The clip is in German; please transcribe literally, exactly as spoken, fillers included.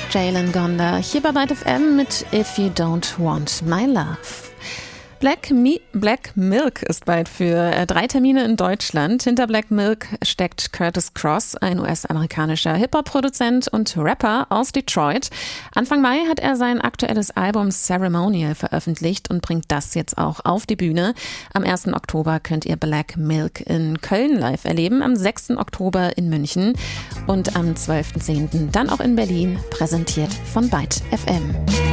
Jalen Gonda hier bei Byte F M mit If You Don't Want My Love. Black, Mi- Black Milk ist bald für äh, drei Termine in Deutschland. Hinter Black Milk steckt Curtis Cross, ein U S-amerikanischer Hip-Hop-Produzent und Rapper aus Detroit. Anfang Mai hat er sein aktuelles Album Ceremonial veröffentlicht und bringt das jetzt auch auf die Bühne. Am ersten Oktober könnt ihr Black Milk in Köln live erleben, am sechsten Oktober in München und am zwölften zehnten dann auch in Berlin, präsentiert von Byte F M.